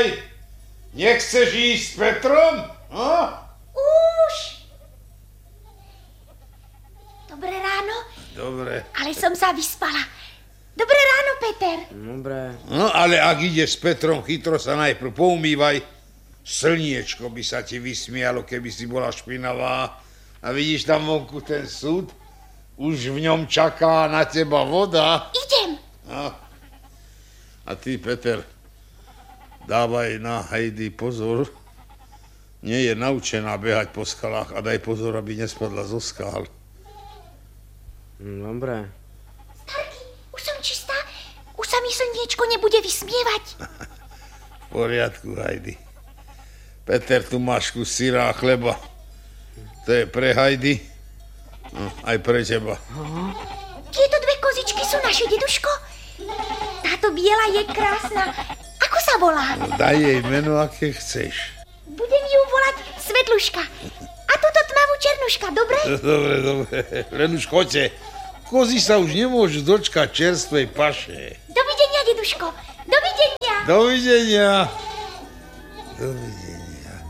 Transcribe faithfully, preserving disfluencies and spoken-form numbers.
Dávaj! Nechceš ísť s Petrom? No? Už. Dobré ráno. Dobre. Ale som sa vyspala. Dobré ráno, Peter. Dobre. No, ale ak ideš s Petrom, chytro sa najprv poumývaj. Slniečko by sa ti vysmialo, keby si bola špinavá. A vidíš tam vonku ten súd? Už v ňom čaká na teba voda. Idem. No. A ty, Peter, dávaj na Heidi pozor. Nie je naučená behať po skalách a daj pozor, aby nespadla zo skál. Dobre. Starky, už som čistá. Už sa mi slniečko nebude vysmievať. V poriadku, Heidi. Peter, tu máš kus syra a chleba. To je pre Heidi, no, aj pre teba. Tieto dve kozičky sú naše, deduško. Táto biela je krásna. Ako sa volá? No, daj jej meno, aké chceš. Budem ju volať Svetluška. A túto tmavú Černuška, dobre? Dobre, dobre. Len už choďte. Kozy sa už nemôžu dočkať čerstvej paše. Dovidenia, deduško. Dovidenia. Dovidenia. Dovidenia.